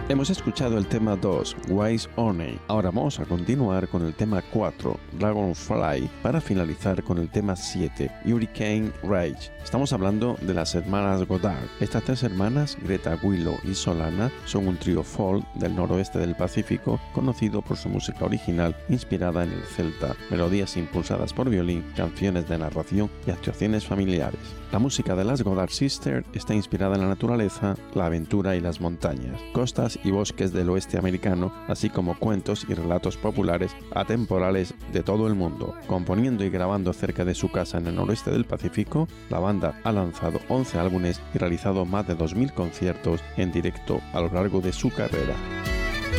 Hemos escuchado el tema 2, Wise Orney. Ahora vamos a continuar con el tema 4, Dragonfly, para finalizar con el tema 7, Hurricane Rage. Estamos hablando de las hermanas Goddard. Estas tres hermanas, Greta, Willow y Solana, son un trío folk del noroeste del Pacífico, conocido por su música original inspirada en el celta, melodías impulsadas por violín, canciones de narración y actuaciones familiares. La música de las Goddard Sisters está inspirada en la naturaleza, la aventura y las montañas, costas y bosques del oeste americano, así como cuentos y relatos populares atemporales de todo el mundo. Componiendo y grabando cerca de su casa en el noroeste del Pacífico, la banda ha lanzado 11 álbumes y realizado más de 2000 conciertos en directo a lo largo de su carrera.